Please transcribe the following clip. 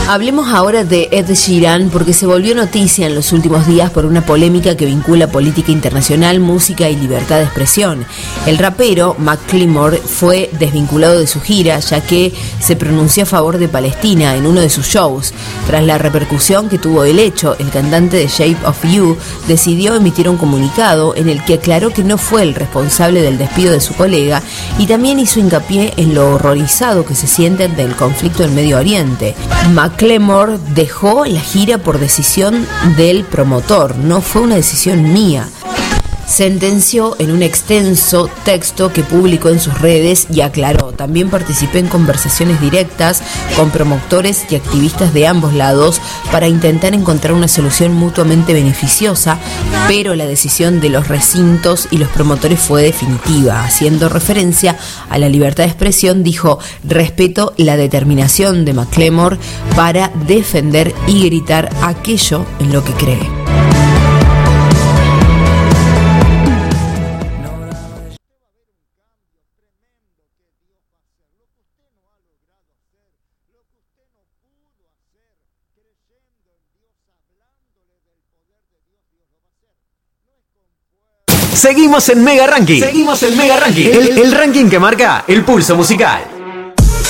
Hablemos ahora de Ed Sheeran porque se volvió noticia en los últimos días por una polémica que vincula política internacional, música y libertad de expresión. El rapero Macklemore fue desvinculado de su gira ya que se pronunció a favor de Palestina en uno de sus shows. Tras la repercusión que tuvo el hecho, el cantante de Shape of You decidió emitir un comunicado en el que aclaró que no fue el responsable del despido de su colega y también hizo hincapié en lo horrorizado que se siente del conflicto en Medio Oriente. Macklemore dejó la gira por decisión del promotor, no fue una decisión mía. Sentenció en un extenso texto que publicó en sus redes y aclaró: también participé en conversaciones directas con promotores y activistas de ambos lados para intentar encontrar una solución mutuamente beneficiosa, pero la decisión de los recintos y los promotores fue definitiva. Haciendo referencia a la libertad de expresión, dijo: respeto la determinación de Macklemore para defender y gritar aquello en lo que cree. Seguimos en Mega Ranking. El ranking que marca el pulso musical.